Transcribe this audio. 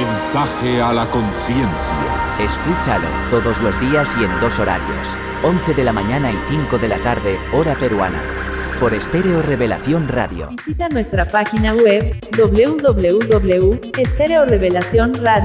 Mensaje a la conciencia. Escúchalo todos los días y en 2 horarios. 11 de la mañana y 5 de la tarde, hora peruana. Por Estéreo Revelación Radio. Visita nuestra página web www.estereorevelacionradio.com.